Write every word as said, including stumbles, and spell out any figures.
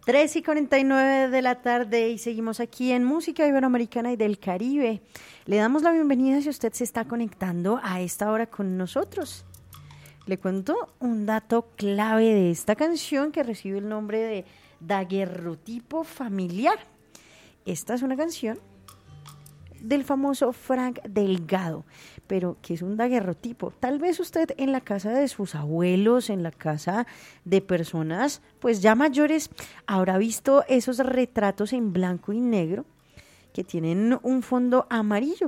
tres y cuarenta y nueve de la tarde y seguimos aquí en Música Iberoamericana y del Caribe. Le damos la bienvenida si usted se está conectando a esta hora con nosotros. Le cuento un dato clave de esta canción que recibe el nombre de Daguerrotipo Familiar. Esta es una canción del famoso Frank Delgado, pero ¿qué es un daguerrotipo? Tal vez usted en la casa de sus abuelos, en la casa de personas pues ya mayores, habrá visto esos retratos en blanco y negro que tienen un fondo amarillo,